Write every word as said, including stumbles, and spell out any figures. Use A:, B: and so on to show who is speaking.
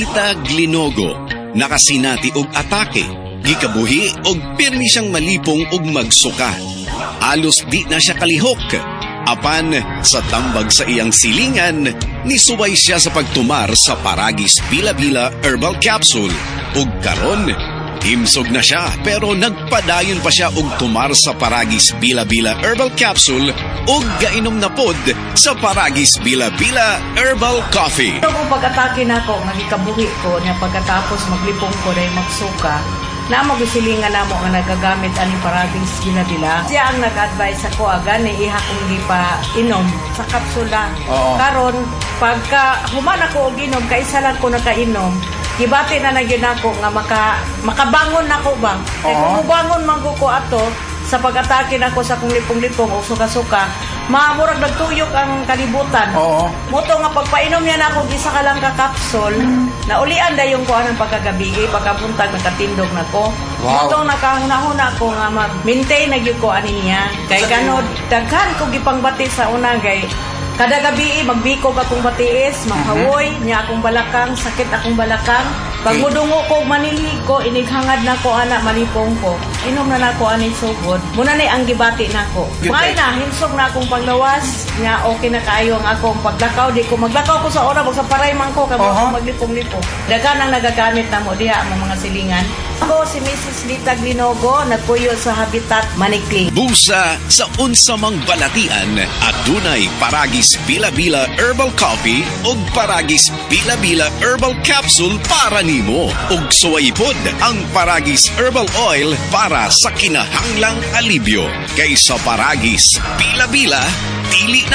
A: Ita glinogo, nakasinati og atake, gikabuhi og pirmi siyang malipong og magsuka. Alos di na siya kalihok. Apan sa tambag sa iyang silingan, nisuway siya sa pagtumar sa Paragis Bila-Bila Herbal Capsule. Ug karon, himsog na siya pero nagpadayon pa siya og tumar sa Paragis Bila-Bila Herbal Capsule ug gainom na pod sa Paragis Bila-Bila Herbal Coffee.
B: Ito kung pag-atake na ako, nagikabuhi ko, na pagkatapos maglipong ko na magsuka, na magsilingan na mo nga nagagamit ani Paragis Bila-Bila. Siya ang nag-advise ako aga na iha kung di pa inom sa kapsula.
C: Oo.
B: Karon pagka human ako og inom, kaisa lang ko nakainom, gibati na na gyud ako nga maka makabangon nako ba. Kay kung bangon man ko ato sa pag-atake nako sa kung lipong-lipong o suka-suka, maamurag nagtuyok ang kalibutan.
C: Oo.
B: Moto nga pagpainom niya na ako gisa ka lang ka capsule, na ulian da yung kuha ng pagkagabi, pagkabuntag nakatindog na ko.
C: Wow.
B: Moto nakahuna-huna ko nga mag-maintain na yun ko ani niya. Kay kanod, daghan ko gipangbati sa unagay. Kada gabi, magbikog akong batiis, makawoy, niya akong balakang, sakit akong balakang. Pag mudungo ko, manilig ko, inighangad na ko, anak, malipong ko. Inom na na ko, aning sugod. Muna na ang gibati na ko. May na, hinsog na akong panglawas, niya okay na kayo ang akong paglakaw. Di ko maglakaw ko sa oras, sa paray man ko, kami uh-huh. maglipong-lipong. Dagan ang nagagamit na mo, diha ang mga silingan. Ako si Missus Lita Glinogo, nagpuyo sa Habitat Manikling.
A: Busa sa unsamang balatian at dunay Paragis Bila-Bila Herbal Coffee ug Paragis Bila-Bila Herbal Capsule para nimo. Ug suwaypod ang Paragis Herbal Oil para sa kinahanglang alibyo. Kaysa Paragis Bila-Bila, dili